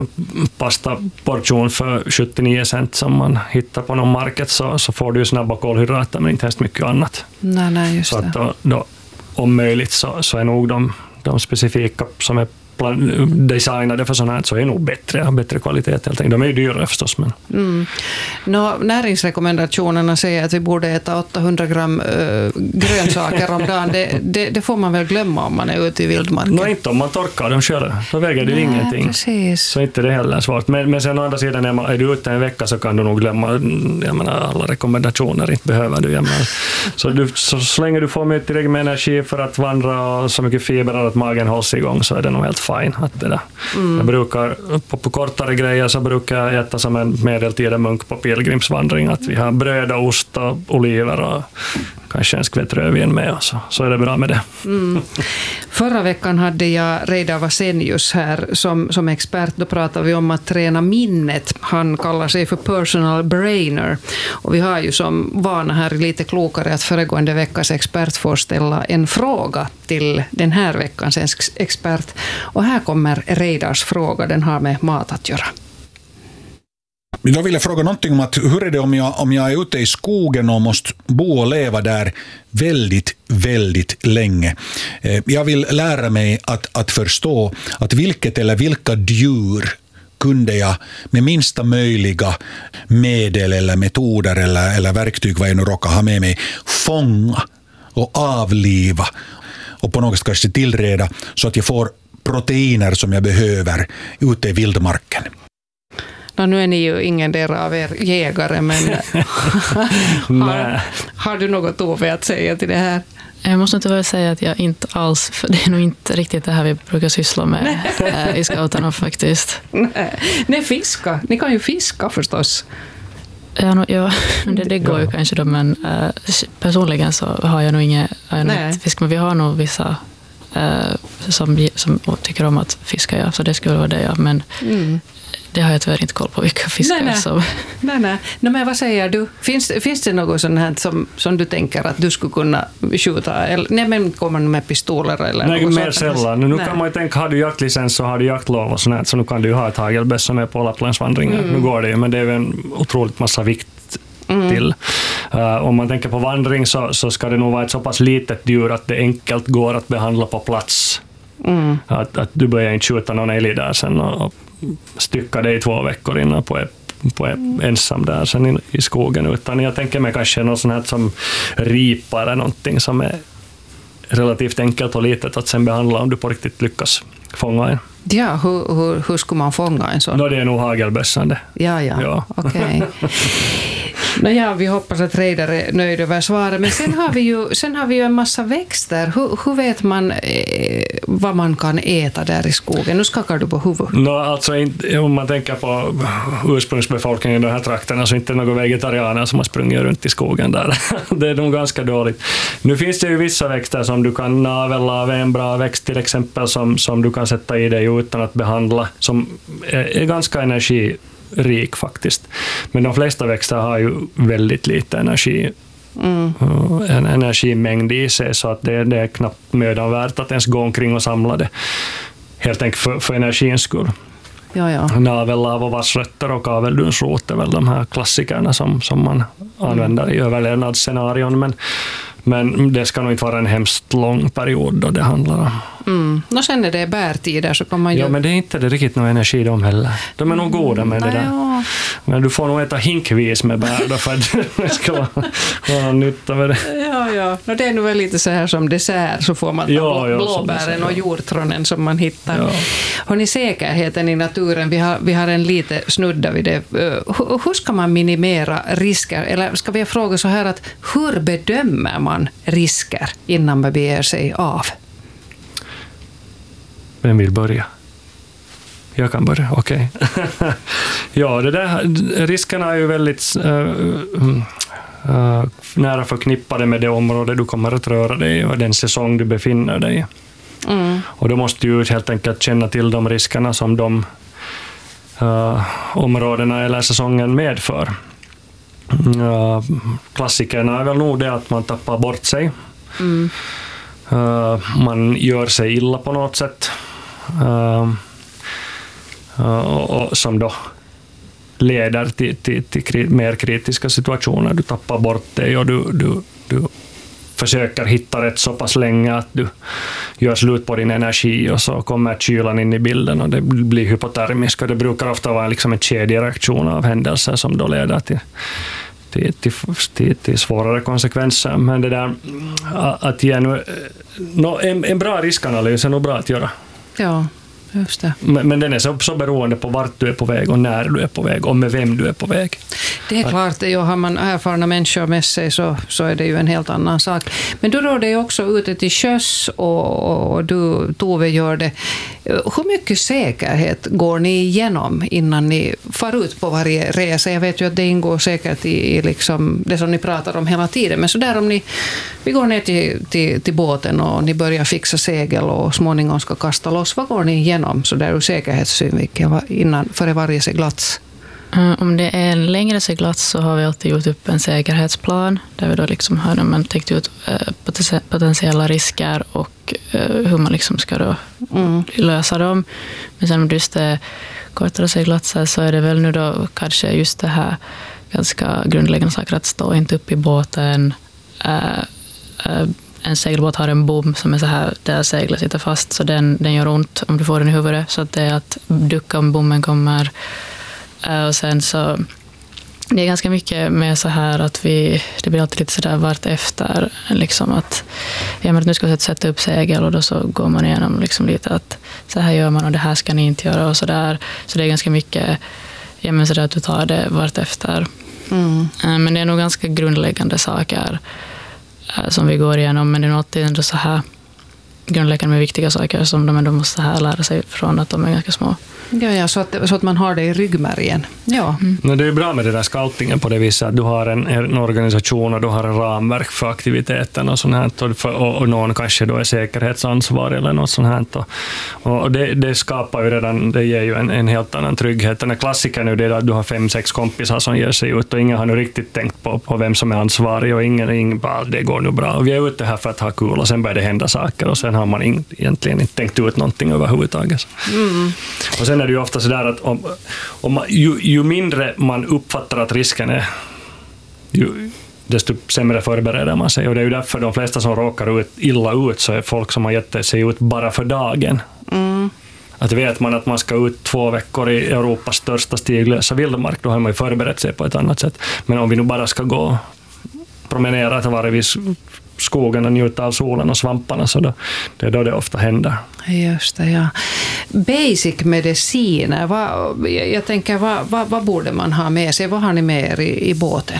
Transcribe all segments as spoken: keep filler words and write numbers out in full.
pastaportion för sjuttionio cent som man hittar på någon market, så, så får du ju snabba kolhydrater men inte helst mycket annat. Nej, nej, just så att det. då, då, om möjligt så, så är nog de, de specifika som är designade för sådana här så är nog bättre, bättre kvalitet helt enkelt. De är ju dyrare förstås. Men. Mm. Nå, näringsrekommendationerna säger att vi borde äta åttahundra gram äh, grönsaker om dagen. Det, det, det får man väl glömma om man är ute i vildmarken. Nå, inte om man torkar dem själv. Då väger det ingenting. Precis. Så inte det heller svårt. Men, men sen å andra sidan, är, man, är du ute en vecka så kan du nog glömma jag menar, alla rekommendationer. Inte behöver du. Jag menar. Så, du så, så länge du får med tillräckligt med energi för att vandra och så mycket fiber att magen hålls igång så är det nog helt fine. Att det där. Mm. Jag brukar, på, på kortare grejer så brukar jag äta som en medeltida munk på pilgrimsvandring. Att vi har bröd och ost och oliver och kanske en skvätt rödvin med. Så, så är det bra med det. Mm. Förra veckan hade jag Reidar Vasenius här som, som expert. Då pratade vi om att träna minnet. Han kallar sig för personal brainer. Och vi har ju som vana här lite klokare att föregående veckas expert får ställa en fråga till den här veckans expert. Och här kommer Reidars fråga. Den har med mat att göra. Då vill jag fråga någonting om att hur är det om jag, om jag är ute i skogen och måste bo och leva där väldigt, väldigt länge. Jag vill lära mig att, att förstå att vilket eller vilka djur kunde jag med minsta möjliga medel eller metoder eller, eller verktyg vad jag nu råkar ha med mig fånga och avliva och på något sätt kanske tillreda så att jag får proteiner som jag behöver ute i vildmarken. No, nu är ni ju ingen del av er jägare, men har, har du något Ove att säga till det här? Jag måste inte väl säga att jag inte alls, för det är nog inte riktigt det här vi brukar syssla med äh, i scouterna faktiskt. Nej, Nej, fiska. Ni kan ju fiska förstås. Ja, no, ja det, det går ju ja. kanske då, men äh, personligen så har jag nog inget, inget fisk, men vi har nog vissa äh, som, som tycker om att fiska, ja, så det skulle vara det, ja, men mm. det har jag tyvärr inte koll på vilka fiskar nej, nej. som... Nej, nej. No, men vad säger du? Finns, finns det något sånt här som, som du tänker att du skulle kunna skjuta? Eller, nej, men kommer du med pistoler eller nej, något mer sånt? sällan. Nu nej. kan man ju tänka, har du jaktlicens så har du jaktlov och sånt här, så nu kan du ju ha ett hagelbäss som är på Lapplandsvandringen. Mm. Nu går det ju, men det är ju en otroligt massa vikt mm. till. Uh, om man tänker på vandring så, så ska det nog vara ett så pass litet djur att det enkelt går att behandla på plats. Mm. Att, att du börjar inte skjuta någon älg där sen och, och stycka det i två veckor innan på, på ensam där sen i, i skogen, utan jag tänker mig kanske något sånt här som ripa eller någonting som är relativt enkelt och litet att sen behandla om du på riktigt lyckas fånga en. Ja, hur, hur, hur skulle man fånga en sån? Då det är nog hagelbössande. Ja, ja, ja. Okej. Okay. No, ja, vi hoppas att Reidar är nöjd över svaret. Men sen har vi ju, sen har vi ju en massa växter. Hur, hur vet man eh, vad man kan äta där i skogen? Nu skakar du på huvudet. No, alltså, inte, om man tänker på ursprungsbefolkningen i de här trakterna så inte några vegetarianer som har sprungit runt i skogen där. Det är nog ganska dåligt. Nu finns det ju vissa växter som du kan navela av en bra växt till exempel som, som du kan sätta i dig utan att behandla, som är, är ganska energi rik faktiskt. Men de flesta växter har ju väldigt lite energi, mm. en energimängd i sig, så att det, det är knappt mödan värt att ens gå omkring och samla det. Helt enkelt för, för energins skull. Ja, ja. Navellav och vassrötter och kaveldunsrot är väl de här klassikerna som, som man mm. använder i överlevnadsscenarion, men Men det ska nog inte vara en hemskt lång period då det handlar om. Mm. Och sen är det bärtider så kan man ju... Ja, men det är inte det riktigt någon energi de heller. De är nog goda med mm. det där. Ja. Men du får nog äta hinkvis med bär då för att det ska vara, vara nytta med det. Ja, ja. Och det är nog väl lite så här som dessert så får man ta ja, ja, blåbären och jordtronen som man hittar. Ja. Har ni säkerheten i naturen? Vi har, vi har en lite snudda vid det. Hur, hur ska man minimera risker? Eller ska vi fråga så här att hur bedömer man risker innan man beger sig av? Vem vill börja? Jag kan börja, okej. Okay. Ja, det där, riskerna är ju väldigt uh, uh, nära förknippade med det område du kommer att röra dig i och den säsong du befinner dig i. Mm. Och då måste du helt enkelt känna till de riskerna som de uh, områdena eller säsongen medför. Uh, klassikerna är väl nog det att man tappar bort sig. Mm. Uh, man gör sig illa på något sätt. Uh, och, och som då leder till, till, till mer kritiska situationer. Du tappar bort dig och du, du, du försöker hitta rätt så pass länge att du gör slut på din energi och så kommer kylan in i bilden och det blir hypotermisk och det brukar ofta vara liksom en kedjereaktion av händelser som då leder till, till, till, till, till svårare konsekvenser. Men det där att ge nu, no, en, en bra riskanalys är nog bra att göra. Ja. Just det. Men, men den är så, så beroende på vart du är på väg och när du är på väg och med vem du är på väg. Det är klart, det, har man erfarna människor med sig så, så är det ju en helt annan sak. Men du rör dig också ute till sjöss och, och du, Tove, gör det. Hur mycket säkerhet går ni igenom innan ni far ut på varje resa? Jag vet ju att det ingår säkert i, i liksom det som ni pratar om hela tiden. Men så där om ni vi går ner till, till, till båten och ni börjar fixa segel och småningom ska kasta loss. Vad går ni igenom så där ur säkerhetssynvinkel innan före varje seglats? Om det är en längre seglats så har vi alltid gjort upp en säkerhetsplan där vi då liksom har man täckt ut potentiella risker och hur man liksom ska då mm. lösa dem. Men sen om det just är kortare seglatser så är det väl nu då kanske just det här ganska grundläggande saker att stå inte upp i båten. En segelbåt har en bom som är så här där seglet sitter fast så den, den gör ont om du får den i huvudet så att det är att ducka om bommen kommer. Och sen så det är ganska mycket med så här att vi det blir alltid lite så där vart efter liksom att ja, men nu ska vi sätta upp segel och då så går man igenom liksom lite att så här gör man och det här ska ni inte göra och så där så det är ganska mycket ja, men så där att du tar det vart efter. Mm. Men det är nog ganska grundläggande saker som vi går igenom men det är nog alltid ändå så här grundläggande med viktiga saker som de ändå måste här lära sig från att de är ganska små. Ja, ja så, att, så att man har det i ryggmärgen. Ja. Mm. Men det är bra med det där scoutingen på det viset att du har en, en organisation och du har en ramverk för aktiviteten och sånt här och, för, och, och någon kanske då är säkerhetsansvarig eller något sånt här. Och, och det, det skapar ju redan, det ger ju en, en helt annan trygghet. Den här klassikern nu det är att du har fem, sex kompisar som ger sig ut och ingen har nu riktigt tänkt på, på vem som är ansvarig och ingen, ingen bara, det går nu bra. Och vi är ute här för att ha kul och sen börjar det hända saker och sen har man in, egentligen inte tänkt ut någonting överhuvudtaget. Mm. Och sen är det ju ofta så där att om, om man, ju, ju mindre man uppfattar att risken är, ju, desto sämre förbereder man sig. Och det är ju därför de flesta som råkar ut, illa ut så är folk som har gett sig ut bara för dagen. Mm. Att vet man att man ska ut två veckor i Europas största stiglösa vildmark, då har man ju förberett sig på ett annat sätt. Men om vi nu bara ska gå promenera till varje vis skogen och njuta av solen och svamparna så då, det är då det ofta händer. Just det, ja. Basic mediciner, vad, jag tänker vad, vad, vad borde man ha med sig? Vad har ni med er i, i båten?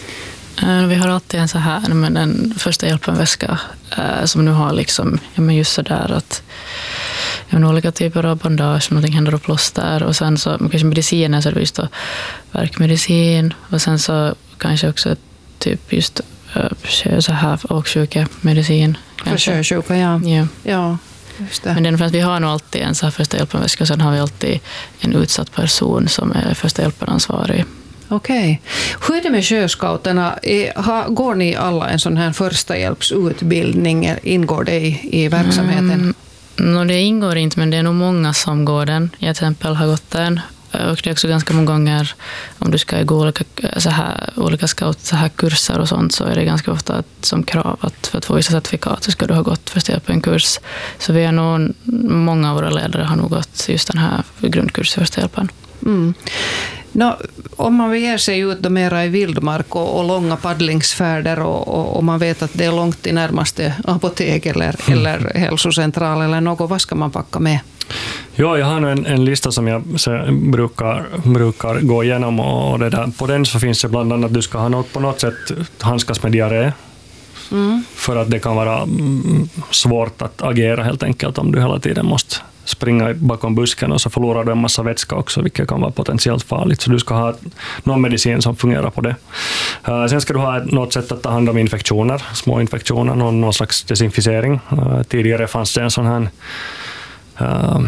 Vi har alltid en så här, men en första hjälpen-väska som nu har liksom, ja men just så där att jag har olika typer av bandage, om någonting händer och plåster och sen så kanske mediciner så är det just då värkmedicin och sen så kanske också typ just så här åksjukemedicin. För sjösjuka, ja. Ja. Ja, just det. Men det är för att vi har nog alltid en så här första hjälpen-väska och sen har vi alltid en utsatt person som är första hjälpen-ansvarig. Okej. Hur är det med sjöscouterna? Går ni alla en sån här första hjälpsutbildning? Ingår det i, i verksamheten? Mm, no, det ingår inte, men det är nog många som går den. Jag till exempel har gått den. Och det är också ganska många gånger om du ska gå olika, så här, olika scout, så här kurser och sånt så är det ganska ofta att, som krav att för att få vissa certifikat så ska du ha gått första hjälpen kurs. Så vi är nog, många av våra ledare har nog gått just den här grundkursen första hjälpen. Mm. No, om man ger sig ut då mera i vildmark och, och långa paddlingsfärder och, och, och man vet att det är långt till närmaste apotek eller, mm. eller hälsocentral eller något, vad ska man packa med? Ja, jag har nu en, en lista som jag så, brukar, brukar gå igenom och det där. På den så finns det bland annat att du ska ha något, på något sätt handskas med diarré. Mm. För att det kan vara mm, svårt att agera helt enkelt om du hela tiden måste springa bakom busken och så förlorar du en massa vätska också, vilket kan vara potentiellt farligt. Så du ska ha någon medicin som fungerar på det. Uh, sen ska du ha något sätt att ta hand om infektioner, små infektioner, någon, någon slags desinficering. Uh, tidigare fanns det en sån här uh,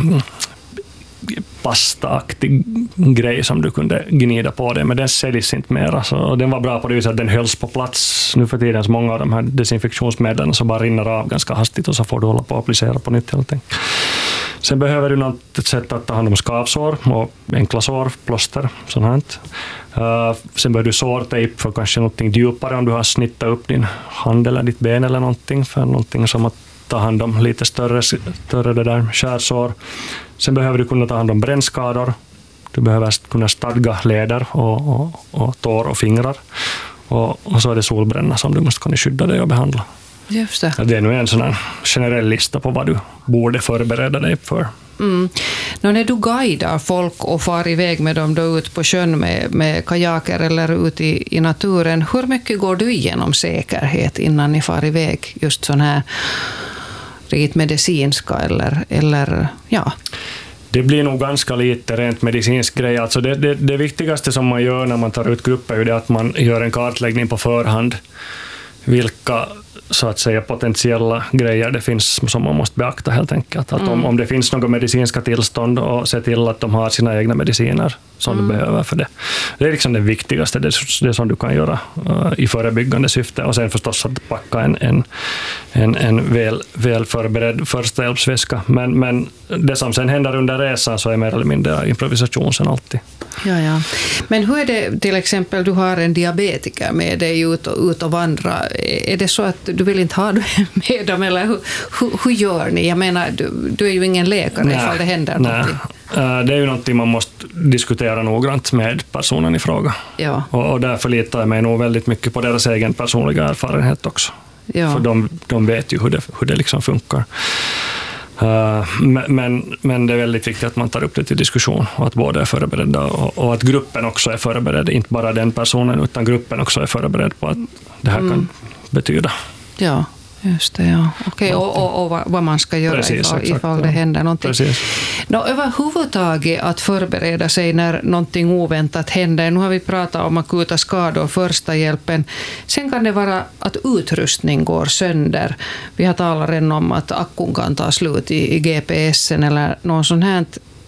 pastaaktig grej som du kunde gnida på det, men den säljs inte mer. Så den var bra på det viset att den hölls på plats. Nu för tiden så många av de här desinfektionsmedlen så bara rinner av ganska hastigt och så får du hålla på och applicera på nytt helt enkelt. Sen behöver du något sätt att ta hand om skavsår och enkla sår, plåster, sånt här. Uh, sen behöver du sårtejp för kanske någonting djupare om du har snittat upp din hand eller ditt ben eller någonting, för någonting som att ta hand om lite större, större det där skärsår. Sen behöver du kunna ta hand om brännskador. Du behöver kunna stadga leder och, och, och tår och fingrar. Och, och så är det solbränna som du måste kunna skydda dig och behandla. Just det. Ja, det är nu en sån här generell lista på vad du borde förbereda dig för. Mm. Nå, när du guidar folk och far iväg med dem då ut på sjön med, med kajaker eller ut i, i naturen, hur mycket går du igenom säkerhet innan ni far iväg just sån här rent medicinska eller, eller ja? Det blir nog ganska lite rent medicinsk grej. Alltså det, det, det viktigaste som man gör när man tar ut grupper är det att man gör en kartläggning på förhand. Vilka så att säga potentiella grejer det finns som man måste beakta helt enkelt. Att mm. om, om det finns några medicinska tillstånd och se till att de har sina egna mediciner som mm. du behöver för det. Det är liksom det viktigaste, det, det som du kan göra uh, i förebyggande syfte. Och sen förstås att packa en, en, en, en väl, väl förberedd första hjälpsväska. Men, men det som sen händer under resan så är mer eller mindre improvisation sen alltid. Ja, ja. Men hur är det till exempel, du har en diabetiker med dig ut och, ut och vandra. Är det så att du vill inte ha det med dem eller hur, hur, hur gör ni? Jag menar, du, du är ju ingen läkare nej, ifall det händer nej. någonting. Det är ju någonting man måste diskutera noggrant med personen i fråga. Ja. Och, och därför litar jag mig nog väldigt mycket på deras egen personliga erfarenhet också. Ja. För de, de vet ju hur det, hur det liksom funkar. Uh, men, men det är väldigt viktigt att man tar upp det till diskussion och att båda är förberedda och, och att gruppen också är förberedd, inte bara den personen utan gruppen också är förberedd på att det här mm. kan betyda. Ja, just det. Ja. Okej, och, och, och vad man ska göra Precis, ifall, exakt, ifall det ja. händer någonting. Nå, överhuvudtaget att förbereda sig när någonting oväntat händer. Nu har vi pratat om akuta skador, första hjälpen. Sen kan det vara att utrustning går sönder. Vi har talat redan om att akkun kan ta slut i, i G P S:en eller någon sån här.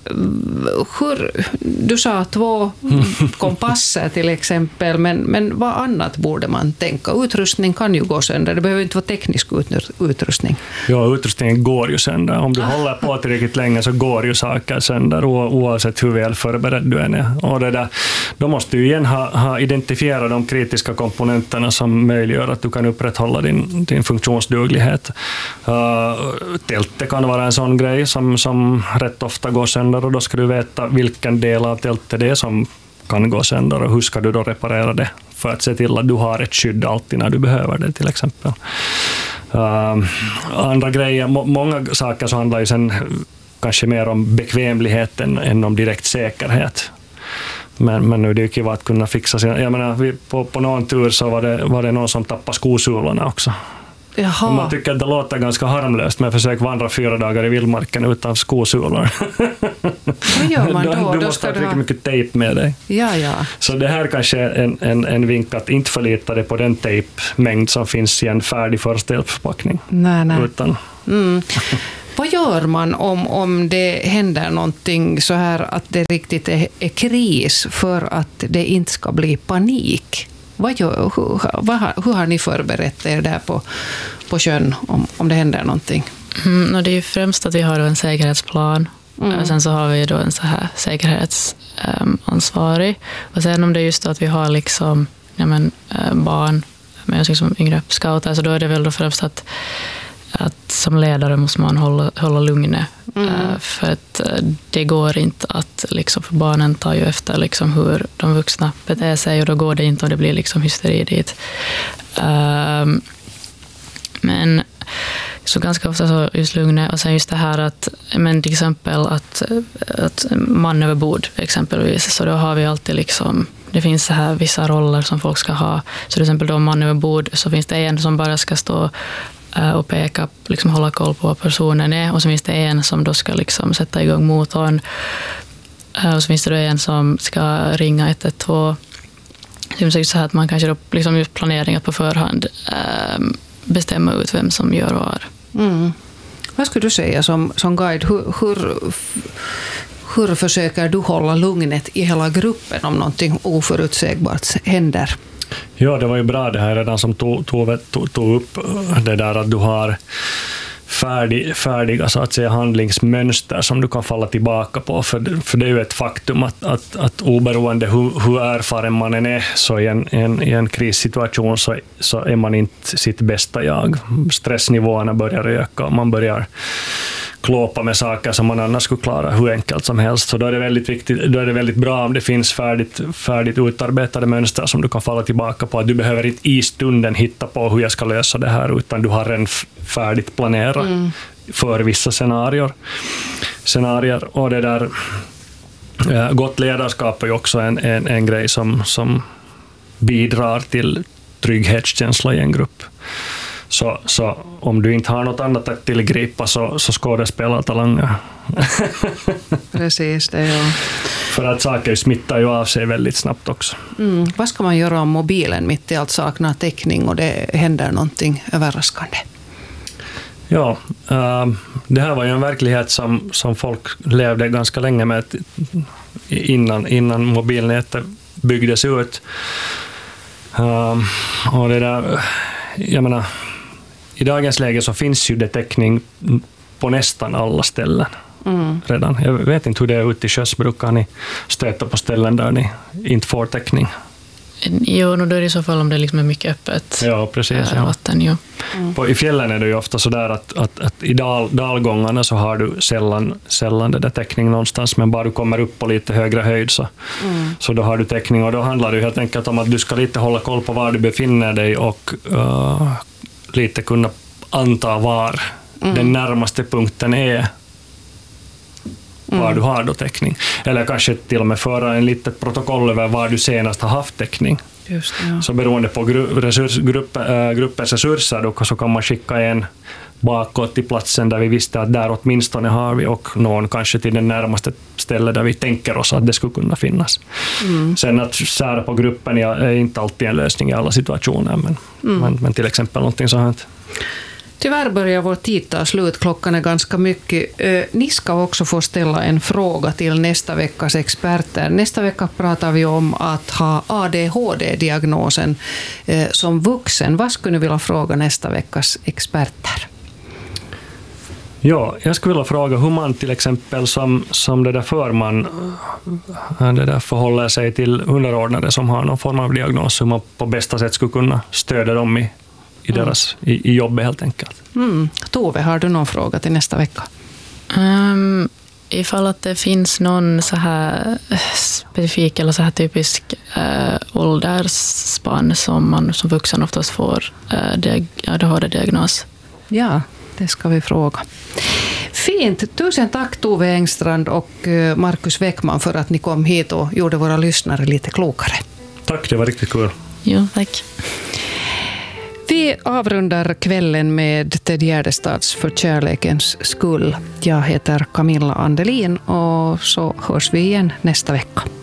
Hur, du sa två kompasser till exempel, men, men vad annat borde man tänka? Utrustning kan ju gå sönder, det behöver inte vara teknisk utrustning. Ja, utrustningen går ju sönder. Om du ah. håller på tillräckligt länge så går ju saker sönder oavsett hur väl förberedd du än är. Och det där, då måste du igen ha, ha identifierat de kritiska komponenterna som möjliggör att du kan upprätthålla din, din funktionsduglighet. Uh, tältet kan vara en sån grej som, som rätt ofta går sönder. Och då ska du veta vilken del av tältet det är som kan gå sönder och hur ska du då reparera det för att se till att du har ett skydd alltid när du behöver det till exempel. Uh, andra grejer, må, många saker så handlar ju sen kanske mer om bekvämligheten än om direkt säkerhet. Men, men nu är det ju kul att kunna fixa sina, jag menar vi, på, på någon tur så var det, var det någon som tappade skosulorna också. Jaha. Man tycker att det låter ganska harmlöst med att försöka vandra fyra dagar i vildmarken utan skosulor. Vad gör man då? Du, du då måste ha du mycket, mycket tejp med dig. Ja, ja. Så det här kanske är en, en, en vink att inte förlita dig på den tejpmängd som finns i en färdig förstahjälpsförpackning. Nej, nej. Utan... Mm. Vad gör man om, om det händer någonting så här att det riktigt är, är kris för att det inte ska bli panik? Vad gör, hur, vad har, hur har ni förberett er där på, på sjön om, om det händer någonting? Mm, och det är ju främst att vi har en säkerhetsplan. Mm. Och sen så har vi då en så här säkerhetsansvarig. Um, och sen om det är just att vi har liksom, ja men, uh, barn med liksom yngre scouter, så då är det väl då främst att att som ledare måste man hålla, hålla lugnet. Mm. Uh, för att uh, det går inte att, liksom, för barnen tar ju efter liksom, hur de vuxna beter sig och då går det inte och det blir liksom hysteri dit. Uh, men så ganska ofta så just lugnet och sen just det här att, men till exempel att, att man över bord exempelvis, så då har vi alltid liksom, det finns så här vissa roller som folk ska ha. Så till exempel då man över bord så finns det en som bara ska stå och peka, liksom hålla koll på vad personen är. Och så finns det en som då ska liksom sätta igång motorn. Och så finns det då en som ska ringa ett ett två. Det är så här att man kanske då liksom just planeringen på förhand bestämma ut vem som gör vad. Mm. Vad skulle du säga som, som guide? Hur, hur, hur försöker du hålla lugnet i hela gruppen om någonting oförutsägbart händer? Ja, det var ju bra det här redan som tog, tog, tog, tog upp det där att du har färdig, färdiga så att säga, handlingsmönster som du kan falla tillbaka på. För, för det är ju ett faktum att, att, att oberoende hur, hur erfaren man än är, så i en, en, i en krissituation så, så är man inte sitt bästa jag. Stressnivåerna börjar öka och man börjar klåpa med saker som man annars skulle klara hur enkelt som helst. Så då är det väldigt viktigt, då är det väldigt bra om det finns färdigt, färdigt utarbetade mönster som du kan falla tillbaka på. Du behöver inte i stunden hitta på hur jag ska lösa det här, utan du har en färdigt planerat mm. för vissa scenarier. scenarier. Och det där äh, gott ledarskap är också en, en, en grej som, som bidrar till trygghetskänsla i en grupp. Så, så om du inte har något annat att tillgripa så, så skådespelar talanger. Precis, det är ju. För att saker smittar ju av sig väldigt snabbt också. Mm. Vad ska man göra om mobilen mitt i allt saknar täckning och det händer någonting överraskande? Ja, äh, det här var ju en verklighet som, som folk levde ganska länge med innan, innan mobilnätet byggdes ut. Äh, och det där, jag menar, i dagens läge så finns ju det täckning på nästan alla ställen mm. redan. Jag vet inte hur det är ute i sjöss. Brukar ni stöta på ställen där ni inte får täckning? Jo, då är det i så fall om det liksom är mycket öppet. Ja, precis. Ja. Vatten, ja. Mm. På, i fjällen är det ju ofta så där att, att, att i dal, dalgångarna så har du sällan, sällan det där täckning någonstans, men bara du kommer upp på lite högre höjd så, mm. så då har du täckning, och då handlar det helt enkelt om att du ska lite hålla koll på var du befinner dig och uh, lite kunna anta var mm. den närmaste punkten är var mm. du har då täckning. Eller kanske till och med föra en litet protokoll över var du senast har haft täckning. Just det, ja. Så beroende på gru- resurs, grupp, äh, gruppens resurser då, så kan man skicka en bakåt till platsen där vi visste att där åtminstone har vi, och någon kanske till den närmaste stället där vi tänker oss att det skulle kunna finnas. Mm. Sen att sära på gruppen är inte alltid en lösning i alla situationer, men, mm. men, men till exempel någonting sånt. Tyvärr börjar vår tid ta slut, klockan är ganska mycket. Ni ska också få ställa en fråga till nästa veckas experter. Nästa vecka pratar vi om att ha A D H D-diagnosen som vuxen. Vad skulle ni vilja fråga nästa veckas experter? Ja, jag skulle vilja fråga hur man till exempel som, som det där förman det där förhåller sig till underordnade som har någon form av diagnos, hur man på bästa sätt skulle kunna stödja dem i i deras mm. i, i jobbet helt enkelt. Mm. Tove, har du någon fråga till nästa vecka? Um, ifall att det finns någon så här specifik eller så här typisk uh, åldersspann som man som vuxen oftast får uh, diag- A D H D-diagnos. Ja, det ska vi fråga. Fint. Tusen tack Tove Engstrand och Markus Weckman för att ni kom hit och gjorde våra lyssnare lite klokare. Tack, det var riktigt kul. Jo, tack. Vi avrundar kvällen med Ted Gärdestads För kärlekens skull. Jag heter Camilla Andelin och så hörs vi igen nästa vecka.